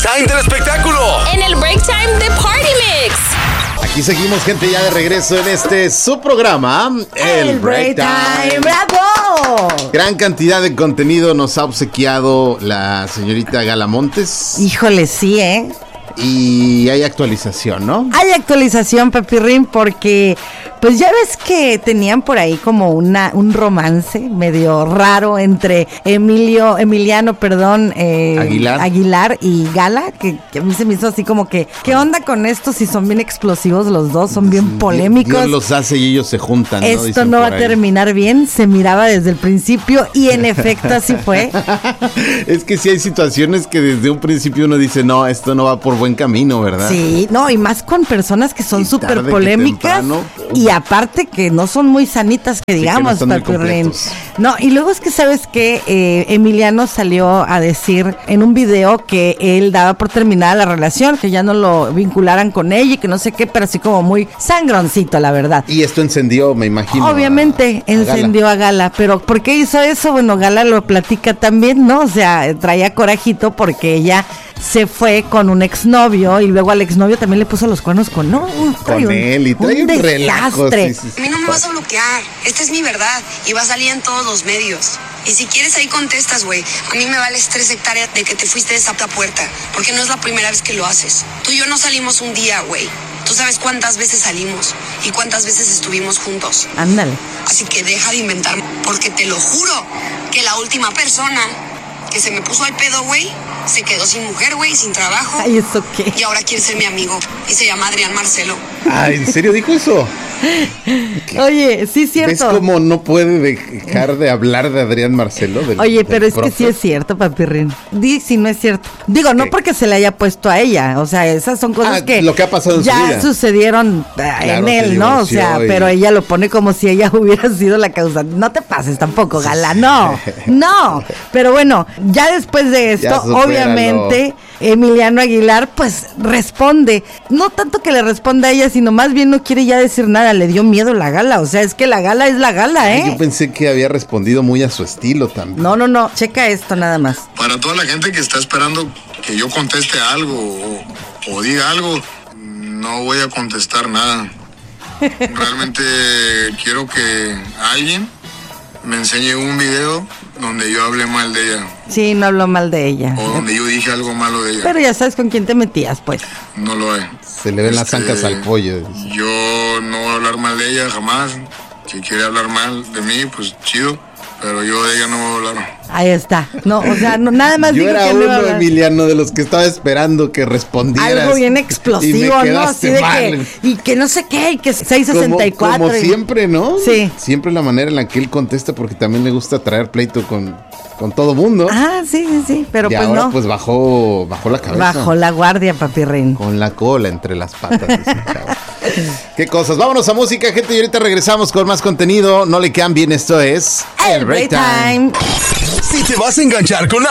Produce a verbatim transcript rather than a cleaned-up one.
time del espectáculo. En el break time de Party Mix. Aquí seguimos, gente, ya de regreso en este su programa, El, el Break Time. ¡Bravo! Gran cantidad de contenido nos ha obsequiado la señorita Gala Montes. Híjole, sí, ¿eh? Y hay actualización, ¿no? Hay actualización, Papirrín, porque pues ya ves que tenían por ahí como una un romance medio raro entre Emilio, Emiliano, perdón, eh, Aguilar. Aguilar y Gala, que, que a mí se me hizo así como que, ¿qué onda con esto? Si son bien explosivos los dos, son bien polémicos. Dios los hace y ellos se juntan, ¿no? Esto Dicen no va por a ahí. terminar bien, se miraba desde el principio y en efecto así fue. Es que sí hay situaciones que desde un principio uno dice, no, esto no va por buen camino, ¿verdad? Sí, no, y más con personas que son Y súper tarde que polémicas temprano, y aparte que no son muy sanitas, que Sí, digamos, que no están muy Papirrín. completos. No, y luego es que sabes que eh, Emiliano salió a decir en un video que él daba por terminada la relación, que ya no lo vincularan con ella y que no sé qué, pero así como muy sangroncito, la verdad. Y esto encendió, me imagino. Obviamente a- a encendió Gala. a Gala, pero ¿por qué hizo eso? Bueno, Gala lo platica también, ¿no? O sea, traía corajito porque ella se fue con un exnovio y luego al exnovio también le puso los cuernos con, no, trae Con un- él y trae un, relajo. desastre. Sí, sí, sí. A mí no me vas a bloquear. Esta es mi verdad y va a salir en todos los medios. Y si quieres ahí contestas, güey. A mí me vales tres hectáreas de que te fuiste de esa puerta, porque no es la primera vez que lo haces. Tú y yo no salimos un día, güey. Tú sabes cuántas veces salimos y cuántas veces estuvimos juntos. Ándale. Así que deja de inventar, porque te lo juro que la última persona que se me puso al pedo, güey, se quedó sin mujer, güey, sin trabajo. Ay, ¿eso qué? Y ahora quiere ser mi amigo y se llama Adrián Marcelo. Ah, ¿en serio dijo eso? Oye, sí es ¿Ves cierto. cómo no puede dejar de hablar de Adrián Marcelo? Del- Oye, del pero es que profe? sí es cierto, Papirrín. Di si no es cierto. Digo, no ¿Qué? porque se le haya puesto a ella. O sea, esas son cosas Ah, que lo que ha pasado en su ya vida. sucedieron eh, Claro, en se él, ¿no? O divorció sea, y- pero ella lo pone como si ella hubiera sido la causa. No te pases tampoco, Gala. No, no. Pero bueno, ya después de esto, Ya supéralo. obviamente, Emiliano Aguilar, pues responde. No tanto que le responda a ella, sino más bien no quiere ya decir nada. Le dio miedo la Gala. O sea, es que la Gala es la Gala, Ay, ¿eh? Yo pensé que había respondido muy a su estilo también. No, no, no. Checa esto nada más. Para toda la gente que está esperando que yo conteste algo o, o diga algo, no voy a contestar nada. Realmente quiero que alguien me enseñe un video donde yo hablé mal de ella Sí, no habló mal de ella. o donde yo dije algo malo de ella. Pero ya sabes con quién te metías, pues. No lo hay. Se le ven las Este, ancas al pollo. Yo no voy a hablar mal de ella jamás. Si quiere hablar mal de mí, pues chido. Pero yo de ella no voy a hablar. Ahí está. No, o sea, no, nada más Yo digo era que no iba a uno, hablar. Emiliano, de los que estaba esperando que respondieras. Algo bien Y explosivo, me ¿no? Así quedaste de mal. que, y que no sé qué, y que seiscientos sesenta y Como, cuatro. como y- siempre, ¿no? Sí. Siempre la manera en la que él contesta, porque también le gusta traer pleito con, con todo mundo. Ah, sí, sí, sí. Pero y pues ahora no. pues bajó, bajó la cabeza. Bajo la guardia, Papirrín. Con la cola entre las patas. ese chavo. Qué cosas. Vámonos a música, gente, y ahorita regresamos con más contenido. No le cambien, esto es El Break Time. Si te vas a enganchar con